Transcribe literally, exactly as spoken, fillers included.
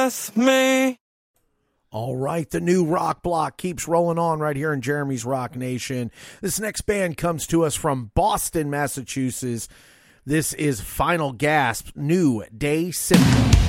miss me. All right, the new rock block keeps rolling on right here in Jeremy's Rock Nation. This next band comes to us from Boston, Massachusetts. This is Final Gasp, New Day Symptom.